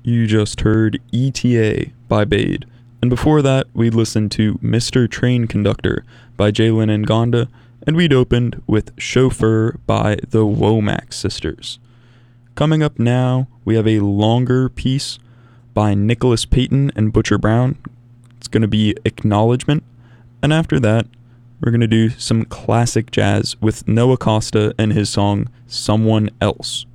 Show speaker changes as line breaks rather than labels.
You just heard ETA by Bade. And before that, we listened to Mr. Train Conductor by Jalen and Gonda, and we'd opened with Chauffeur by the Womack Sisters. Coming up now, we have a longer piece by Nicholas Payton and Butcher Brown. It's going to be Acknowledgement. And after that, we're going to do some classic jazz with Noah Costa and his song Someone Else.